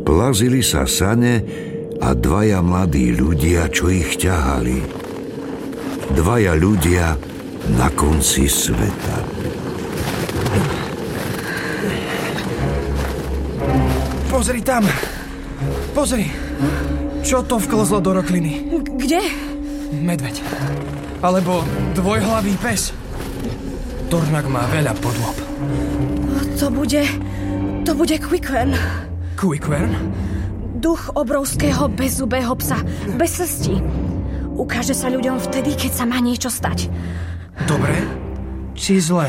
Plazili sa sane a dvaja mladí ľudia, čo ich ťahali. Dvaja ľudia na konci sveta. Pozri tam! Pozri! Čo to vklzlo do rokliny? Kde? Medveď. Alebo dvojhlavý pes. Tornak má veľa podôb. To bude Quickern. Quickern? Duch obrovského bezzubého psa. Bez srsti. Ukáže sa ľuďom vtedy, keď sa má niečo stať. Dobre? Či zlé?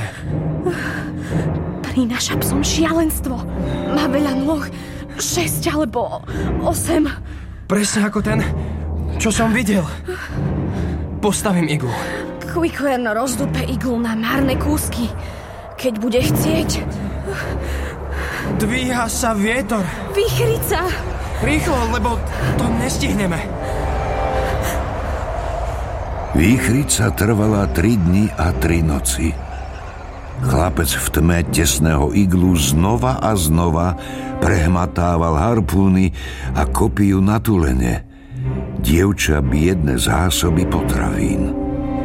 Prináša psom šialenstvo. Má veľa nôh. 6 alebo 8. Presne ako ten, čo som videl. Postavím iglu. Quickern rozdupe iglu na márne kúsky. Keď bude chcieť. Dvíha sa vietor. Vychriť sa. Rýchlo, lebo to nestihneme. Výchrica trvala 3 dni a 3 noci. Chlapec v tme tesného iglu znova a znova prehmatával harpúny a kopiju na tulene. Dievča biedne zásoby potravín.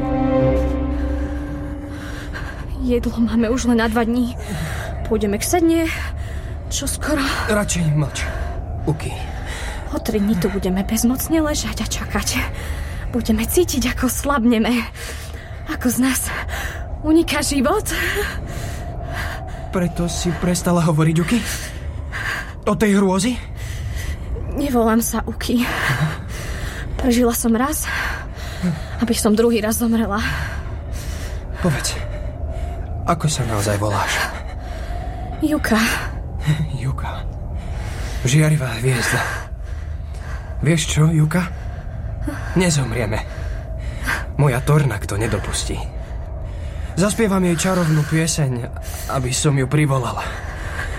Jedlo máme už len na 2 dní. Pôjdeme k sedne. Čo skoro? Radšej mlč. Uky. O 3 dní tu budeme bezmocne ležať a čakať. Budeme cítiť, ako slabneme. Ako z nás uniká život. Preto si prestala hovoriť, Uky? O tej hrôzi? Nevolám sa Uky. Prežila som raz, aby som druhý raz zomrela. Povedz, ako sa naozaj voláš? Juka. Juka. Žiarivá hviezda. Vieš čo, Juka? Nezomrieme. Moja Tornak to nedopustí. Zaspievam jej čarovnú pieseň, aby som ju privolala.